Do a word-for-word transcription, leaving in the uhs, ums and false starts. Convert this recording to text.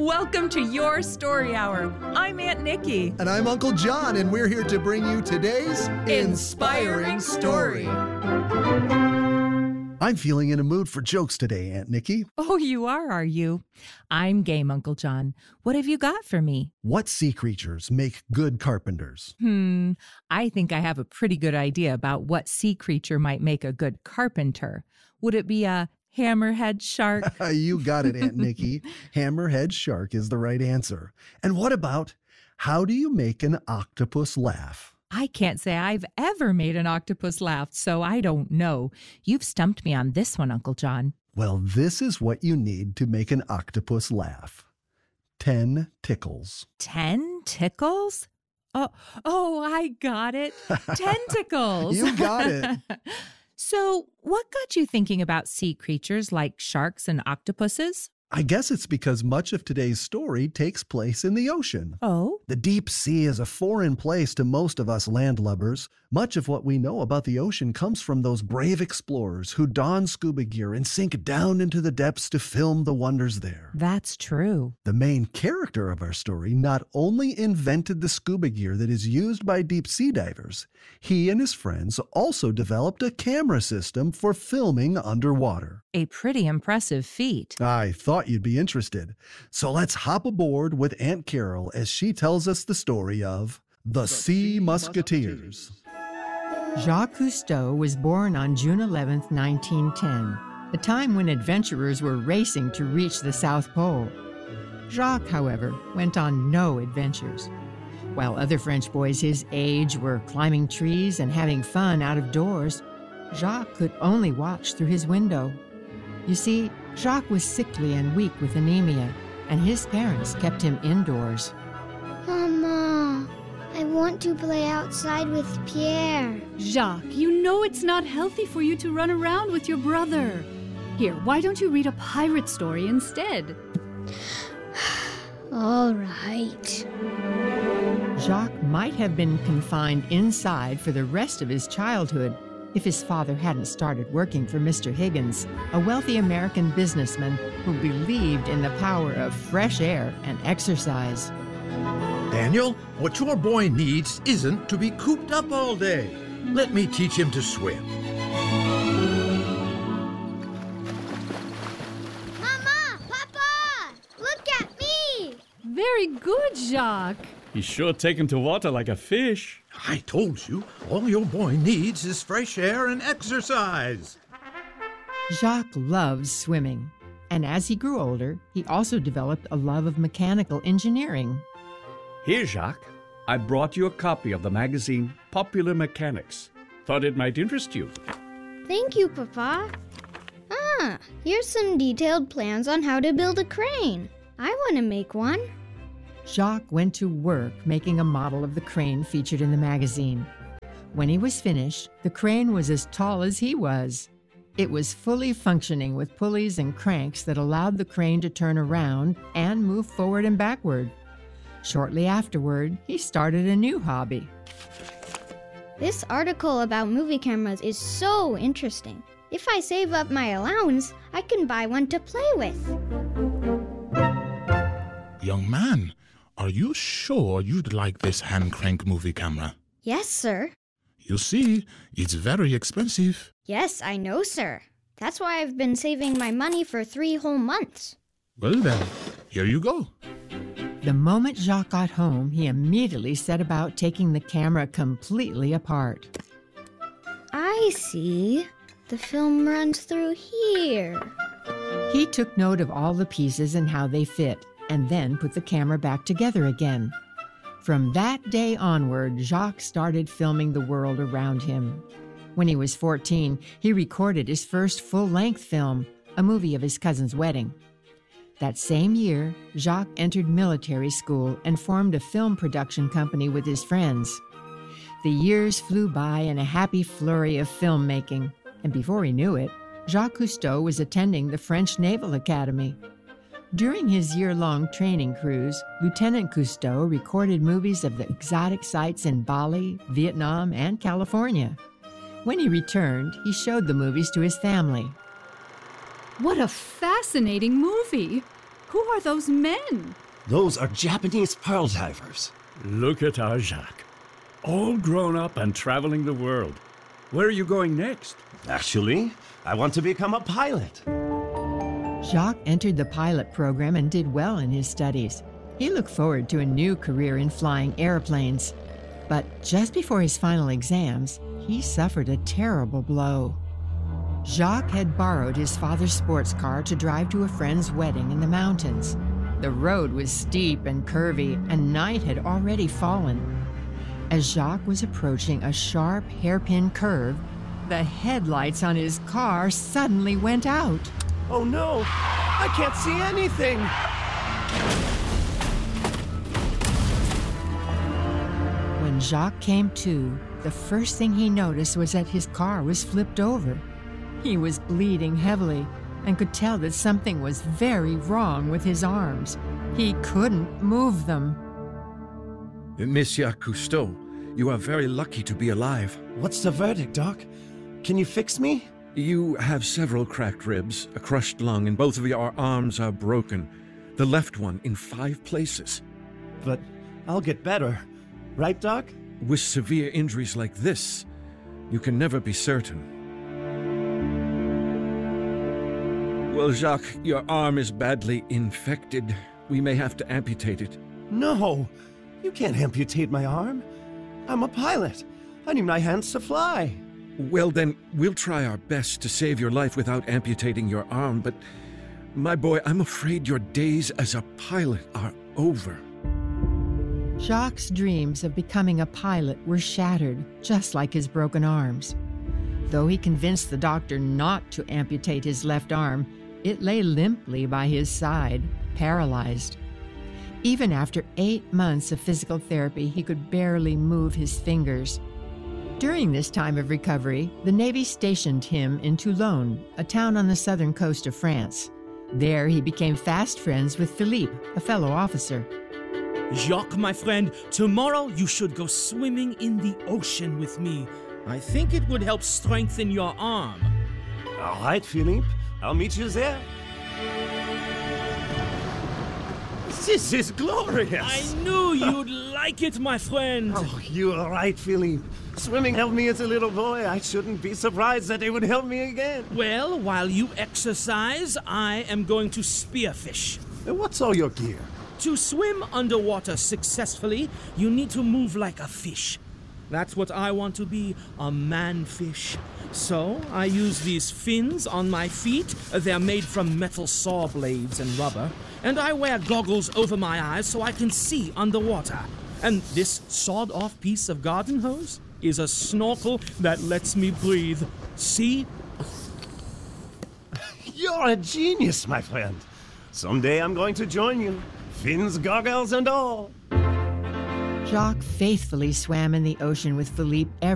Welcome to Your Story Hour. I'm Aunt Nikki. And I'm Uncle John, and we're here to bring you today's Inspiring Story. I'm feeling in a mood for jokes today, Aunt Nikki. Oh, you are, are you? I'm game, Uncle John. What have you got for me? What sea creatures make good carpenters? Hmm, I think I have a pretty good idea about what sea creature might make a good carpenter. Would it be a hammerhead shark? You got it, Aunt Nikki. Hammerhead shark is the right answer. And what about, how do you make an octopus laugh? I can't say I've ever made an octopus laugh, so I don't know. You've stumped me on this one, Uncle John. Well, this is what you need to make an octopus laugh. Ten tickles. Ten tickles? Oh, oh, I got it. Tentacles. You got it. So, what got you thinking about sea creatures like sharks and octopuses? I guess it's because much of today's story takes place in the ocean. Oh? The deep sea is a foreign place to most of us landlubbers. Much of what we know about the ocean comes from those brave explorers who don scuba gear and sink down into the depths to film the wonders there. That's true. The main character of our story not only invented the scuba gear that is used by deep sea divers, he and his friends also developed a camera system for filming underwater. A pretty impressive feat. I thought you'd be interested. So let's hop aboard with Aunt Carol as she tells us the story of The, the Sea Musketeers. Jacques Cousteau was born on June eleventh, nineteen ten, a time when adventurers were racing to reach the South Pole. Jacques, however, went on no adventures. While other French boys his age were climbing trees and having fun out of doors, Jacques could only watch through his window. You see, Jacques was sickly and weak with anemia, and his parents kept him indoors. Mama, I want to play outside with Pierre. Jacques, you know it's not healthy for you to run around with your brother. Here, why don't you read a pirate story instead? All right. Jacques might have been confined inside for the rest of his childhood if his father hadn't started working for Mister Higgins, a wealthy American businessman who believed in the power of fresh air and exercise. Daniel, what your boy needs isn't to be cooped up all day. Let me teach him to swim. Mama! Papa! Look at me! Very good, Jacques. He's sure taken to water like a fish. I told you, all your boy needs is fresh air and exercise. Jacques loved swimming, and as he grew older, he also developed a love of mechanical engineering. Here, Jacques, I brought you a copy of the magazine Popular Mechanics. Thought it might interest you. Thank you, Papa. Ah, here's some detailed plans on how to build a crane. I want to make one. Jacques went to work making a model of the crane featured in the magazine. When he was finished, the crane was as tall as he was. It was fully functioning with pulleys and cranks that allowed the crane to turn around and move forward and backward. Shortly afterward, he started a new hobby. This article about movie cameras is so interesting. If I save up my allowance, I can buy one to play with. Young man, are you sure you'd like this hand crank movie camera? Yes, sir. You see, it's very expensive. Yes, I know, sir. That's why I've been saving my money for three whole months. Well then, here you go. The moment Jacques got home, he immediately set about taking the camera completely apart. I see. The film runs through here. He took note of all the pieces and how they fit, and then put the camera back together again. From that day onward, Jacques started filming the world around him. When he was fourteen, he recorded his first full-length film, a movie of his cousin's wedding. That same year, Jacques entered military school and formed a film production company with his friends. The years flew by in a happy flurry of filmmaking, and before he knew it, Jacques Cousteau was attending the French Naval Academy. During his year-long training cruise, Lieutenant Cousteau recorded movies of the exotic sights in Bali, Vietnam, and California. When he returned, he showed the movies to his family. What a fascinating movie! Who are those men? Those are Japanese pearl divers. Look at our Jacques. All grown up and traveling the world. Where are you going next? Actually, I want to become a pilot. Jacques entered the pilot program and did well in his studies. He looked forward to a new career in flying airplanes. But just before his final exams, he suffered a terrible blow. Jacques had borrowed his father's sports car to drive to a friend's wedding in the mountains. The road was steep and curvy, and night had already fallen. As Jacques was approaching a sharp hairpin curve, the headlights on his car suddenly went out. Oh no! I can't see anything! When Jacques came to, the first thing he noticed was that his car was flipped over. He was bleeding heavily and could tell that something was very wrong with his arms. He couldn't move them. Monsieur Cousteau, you are very lucky to be alive. What's the verdict, Doc? Can you fix me? You have several cracked ribs, a crushed lung, and both of your arms are broken. The left one in five places. But I'll get better. Right, Doc? With severe injuries like this, you can never be certain. Well, Jacques, your arm is badly infected. We may have to amputate it. No! You can't amputate my arm. I'm a pilot. I need my hands to fly. Well, then, we'll try our best to save your life without amputating your arm, but, my boy, I'm afraid your days as a pilot are over. Jacques' dreams of becoming a pilot were shattered, just like his broken arms. Though he convinced the doctor not to amputate his left arm, it lay limply by his side, paralyzed. Even after eight months of physical therapy, he could barely move his fingers. During this time of recovery, the Navy stationed him in Toulon, a town on the southern coast of France. There, he became fast friends with Philippe, a fellow officer. Jacques, my friend, tomorrow you should go swimming in the ocean with me. I think it would help strengthen your arm. All right, Philippe. I'll meet you there. This is glorious! I knew you'd like it, my friend. Oh, you are right, Philippe. Swimming helped me as a little boy. I shouldn't be surprised that it would help me again. Well, while you exercise, I am going to spearfish. What's all your gear? To swim underwater successfully, you need to move like a fish. That's what I want to be, a man-fish. So, I use these fins on my feet. They're made from metal saw blades and rubber. And I wear goggles over my eyes so I can see underwater. And this sawed-off piece of garden hose is a snorkel that lets me breathe. See? You're a genius, my friend. Someday I'm going to join you. Fins, goggles, and all. Jacques faithfully swam in the ocean with Philippe every